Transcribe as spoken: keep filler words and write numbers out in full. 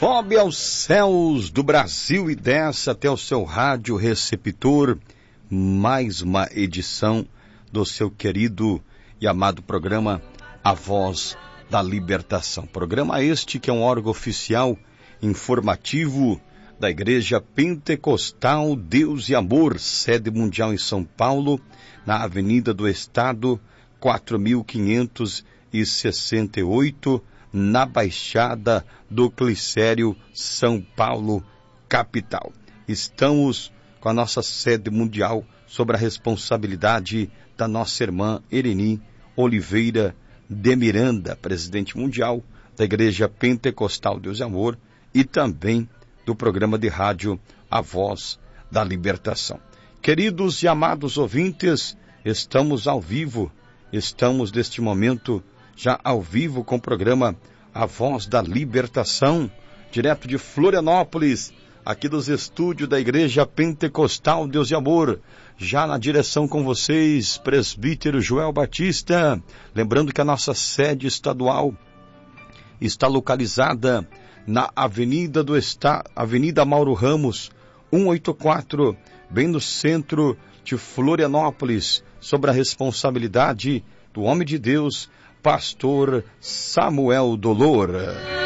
Sobe aos céus do Brasil e desce até o seu rádio receptor, mais uma edição do seu querido e amado programa A Voz da Libertação. Programa este que é um órgão oficial informativo da Igreja Pentecostal Deus e Amor, sede mundial em São Paulo, na Avenida do Estado, quatro mil quinhentos e sessenta e oito, na Baixada do Glicério, São Paulo, capital. Estamos com a nossa sede mundial sob a responsabilidade da nossa irmã Ereni Oliveira de Miranda, presidente mundial da Igreja Pentecostal Deus e Amor e também do programa de rádio A Voz da Libertação. Queridos e amados ouvintes, estamos ao vivo, estamos neste momento já ao vivo com o programa A Voz da Libertação, direto de Florianópolis, aqui dos estúdios da Igreja Pentecostal Deus e Amor, já na direção com vocês, presbítero Joel Batista, lembrando que a nossa sede estadual está localizada na Avenida do Estado, Avenida Mauro Ramos, cento e oitenta e quatro, bem no centro de Florianópolis, sob a responsabilidade do homem de Deus, Pastor Samuel Dolor.